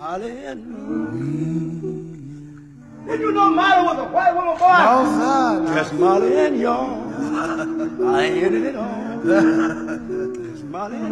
Molly and Did you know Molly was a white woman, boy? no, son. Just Molly and y'all. I ended it all. Just Molly and